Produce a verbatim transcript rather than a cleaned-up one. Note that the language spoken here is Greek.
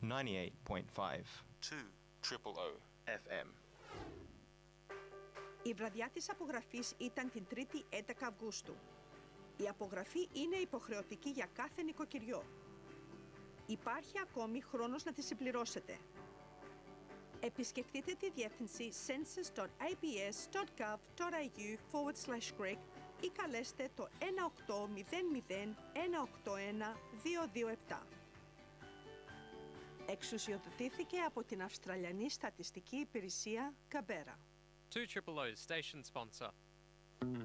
ninety-eight point five. two triple O F M. Η βραδιά της απογραφής ήταν την Τρίτη έντεκα Αυγούστου. Η απογραφή είναι υποχρεωτική για κάθε νοικοκυριό. Υπάρχει ακόμη χρόνος να τη συμπληρώσετε. Επισκεφτείτε τη διεύθυνση census.abs.gov.au forward slash Greek ή καλέστε το ένα οκτώ μηδέν μηδέν ένα οκτώ ένα δύο δύο επτά. Εξουσιοδοτήθηκε από την Αυστραλιανή Στατιστική Υπηρεσία Καμπέρα. two triple O's station sponsor.